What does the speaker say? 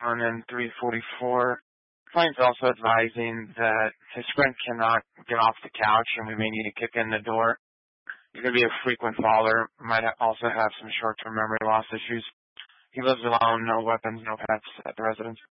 on N344. Client's also advising that his friend cannot get off the couch and we may need to kick in the door. He's going to be a frequent faller, might also have some short-term memory loss issues. He lives alone, no weapons, no pets at the residence.